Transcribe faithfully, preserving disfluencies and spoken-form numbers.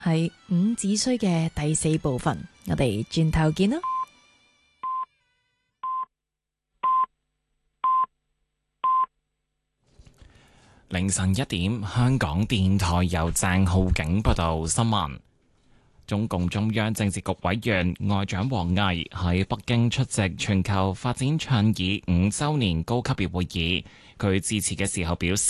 係伍子胥嘅第四部分。我哋轉頭見啦。 凌晨一點，香港電台由鄭浩景報道新聞。中共中央政治局委員外長王毅喺北京出席全球發展倡議五週年高級別會議，佢致辭嘅時候表示，